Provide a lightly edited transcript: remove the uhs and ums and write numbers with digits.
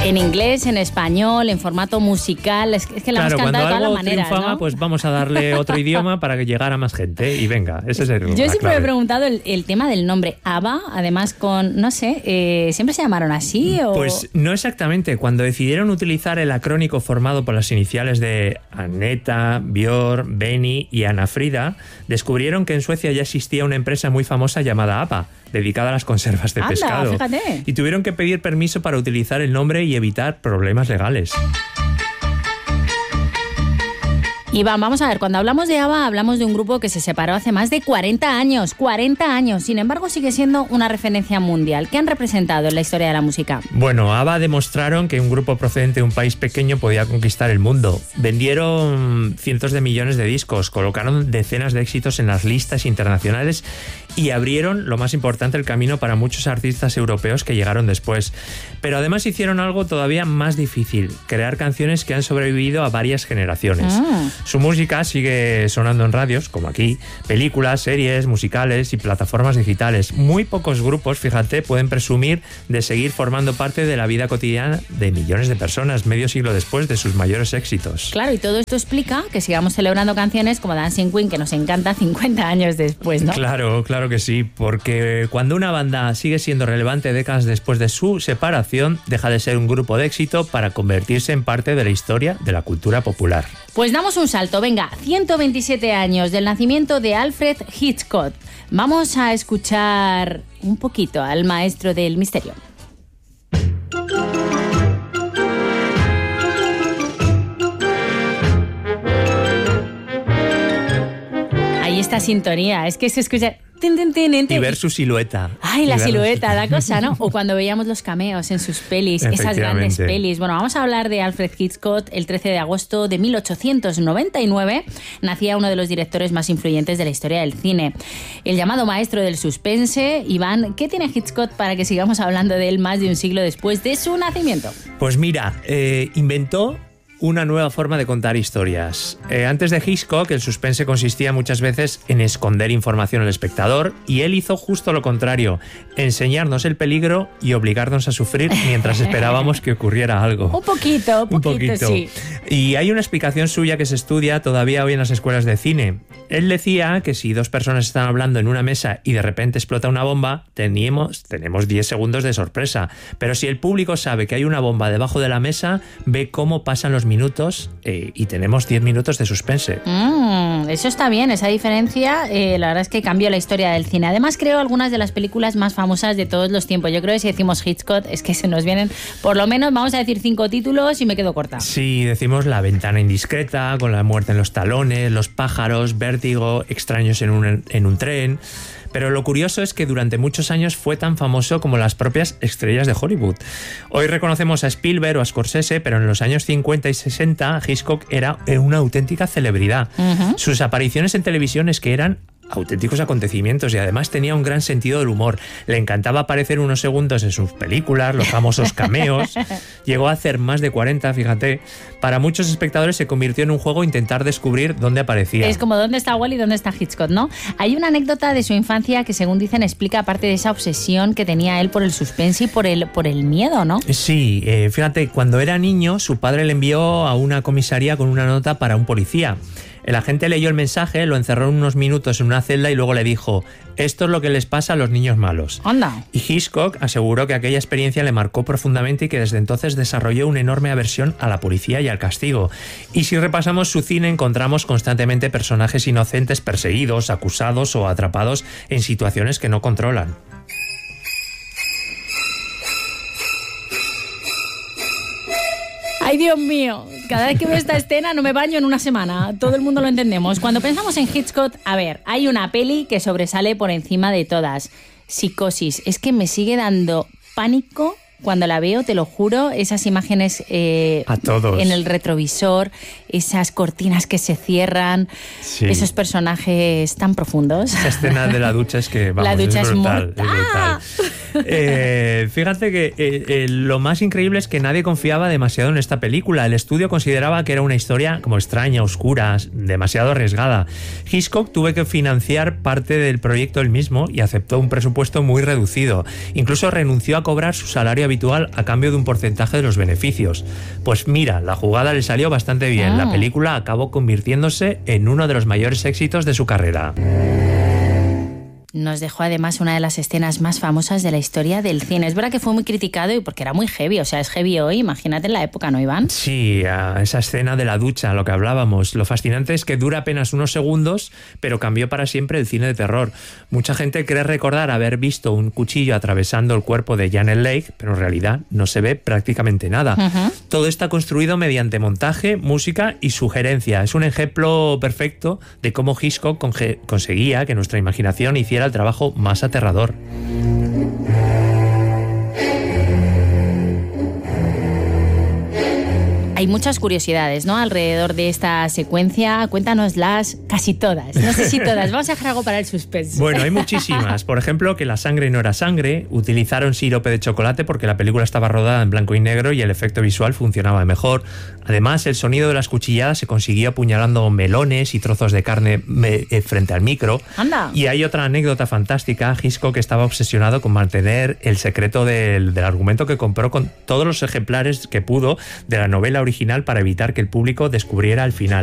En inglés, en español, en formato musical, es que la hemos cantado de todas las maneras, triunfaba, ¿no? pues vamos a darle otro idioma para que llegara más gente y venga, ese es el Yo siempre me he preguntado el tema del nombre ABBA, además con, no sé, ¿siempre se llamaron así? ¿O? Pues no exactamente. Cuando decidieron utilizar el acrónico formado por las iniciales de Agneta, Björn, Benny y Ana Frida, descubrieron que en Suecia ya existía una empresa muy famosa llamada ABBA, dedicada a las conservas de pescado. Fíjate. Y tuvieron que pedir permiso para utilizar el nombre y evitar problemas legales. Iván, vamos a ver, cuando hablamos de ABBA hablamos de un grupo que se separó hace más de 40 años. 40 años. Sin embargo, sigue siendo una referencia mundial. ¿Qué han representado en la historia de la música? Bueno, ABBA demostraron que un grupo procedente de un país pequeño podía conquistar el mundo. Vendieron cientos de millones de discos, colocaron decenas de éxitos en las listas internacionales y abrieron, lo más importante, el camino para muchos artistas europeos que llegaron después. Pero además hicieron algo todavía más difícil, crear canciones que han sobrevivido a varias generaciones. Su música sigue sonando en radios, como aquí, películas, series, musicales y plataformas digitales. Muy pocos grupos, fíjate, pueden presumir de seguir formando parte de la vida cotidiana de millones de personas medio siglo después de sus mayores éxitos. Claro, y todo esto explica que sigamos celebrando canciones como Dancing Queen, que nos encanta 50 años después, ¿no? Claro que sí, porque cuando una banda sigue siendo relevante décadas después de su separación, deja de ser un grupo de éxito para convertirse en parte de la historia de la cultura popular. Pues damos un salto, venga, 127 años del nacimiento de Alfred Hitchcock. Vamos a escuchar un poquito al maestro del misterio. Ahí esta sintonía, es que se escucha... Y ver su silueta. Ay, la silueta, la cosa, ¿no? O cuando veíamos los cameos en sus pelis, esas grandes pelis. Bueno, vamos a hablar de Alfred Hitchcock. El 13 de agosto de 1899 nacía uno de los directores más influyentes de la historia del cine. El llamado maestro del suspense. Iván, ¿qué tiene Hitchcock para que sigamos hablando de él más de un siglo después de su nacimiento? Pues mira, inventó una nueva forma de contar historias. Antes de Hitchcock, el suspense consistía muchas veces en esconder información al espectador y él hizo justo lo contrario, enseñarnos el peligro y obligarnos a sufrir mientras esperábamos que ocurriera algo. Un poquito, sí. Y hay una explicación suya que se estudia todavía hoy en las escuelas de cine. Él decía que si dos personas están hablando en una mesa y de repente explota una bomba, tenemos 10 segundos de sorpresa. Pero si el público sabe que hay una bomba debajo de la mesa, ve cómo pasan los minutos y tenemos 10 minutos de suspense. Eso está bien, esa diferencia la verdad es que cambió la historia del cine. Además creo algunas de las películas más famosas de todos los tiempos. Yo creo que si decimos Hitchcock es que se nos vienen por lo menos, vamos a decir 5 títulos y me quedo corta. Sí, decimos La ventana indiscreta, Con la muerte en los talones, Los pájaros, Vértigo, Extraños en un tren. Pero lo curioso es que durante muchos años fue tan famoso como las propias estrellas de Hollywood. Hoy reconocemos a Spielberg o a Scorsese, pero en los años 50 y 60 Hitchcock era una auténtica celebridad. Sus apariciones en televisión es que eran auténticos acontecimientos y además tenía un gran sentido del humor. Le encantaba aparecer unos segundos en sus películas, los famosos cameos. Llegó a hacer más de 40, fíjate. Para muchos espectadores se convirtió en un juego intentar descubrir dónde aparecía. Es como dónde está Wally y dónde está Hitchcock, ¿no? Hay una anécdota de su infancia que, según dicen, explica parte de esa obsesión que tenía él por el suspense y por el miedo, ¿no? Sí, fíjate, cuando era niño su padre le envió a una comisaría con una nota para un policía. El agente leyó el mensaje, lo encerró unos minutos en una celda y luego le dijo: esto es lo que les pasa a los niños malos. ¡Anda! Y Hitchcock aseguró que aquella experiencia le marcó profundamente y que desde entonces desarrolló una enorme aversión a la policía y al castigo. Y si repasamos su cine encontramos constantemente personajes inocentes perseguidos, acusados o atrapados en situaciones que no controlan. ¡Ay, Dios mío! Cada vez que veo esta escena no me baño en una semana. Todo el mundo lo entendemos. Cuando pensamos en Hitchcock, a ver, hay una peli que sobresale por encima de todas. Psicosis. Es que me sigue dando pánico cuando la veo, te lo juro. Esas imágenes a todos en el retrovisor, esas cortinas que se cierran, sí, esos personajes tan profundos. Esa escena de la ducha es que, vamos, la ducha es brutal, mortal. Es brutal. Fíjate que lo más increíble es que nadie confiaba demasiado en esta película. El estudio consideraba que era una historia como extraña, oscura, demasiado arriesgada. Hitchcock tuvo que financiar parte del proyecto él mismo y aceptó un presupuesto muy reducido. Incluso renunció a cobrar su salario habitual a cambio de un porcentaje de los beneficios. Pues mira, la jugada le salió bastante bien. La película acabó convirtiéndose en uno de los mayores éxitos de su carrera. Nos dejó además una de las escenas más famosas de la historia del cine. Es verdad que fue muy criticado y porque era muy heavy, o sea, es heavy hoy, imagínate en la época, ¿no, Iván? Sí, esa escena de la ducha, lo que hablábamos. Lo fascinante es que dura apenas unos segundos, pero cambió para siempre el cine de terror. Mucha gente cree recordar haber visto un cuchillo atravesando el cuerpo de Janet Leigh, pero en realidad no se ve prácticamente nada. Todo está construido mediante montaje, música y sugerencia. Es un ejemplo perfecto de cómo Hitchcock conseguía que nuestra imaginación hiciera el trabajo más aterrador. Hay muchas curiosidades, ¿no?, alrededor de esta secuencia. Cuéntanoslas casi todas. No sé si todas. Vamos a dejar algo para el suspense. Bueno, hay muchísimas. Por ejemplo, que la sangre no era sangre. Utilizaron sirope de chocolate porque la película estaba rodada en blanco y negro y el efecto visual funcionaba mejor. Además, el sonido de las cuchilladas se consiguió apuñalando melones y trozos de carne frente al micro. ¡Anda! Y hay otra anécdota fantástica. Hitchcock estaba obsesionado con mantener el secreto del argumento que compró con todos los ejemplares que pudo de la novela original para evitar que el público descubriera el final.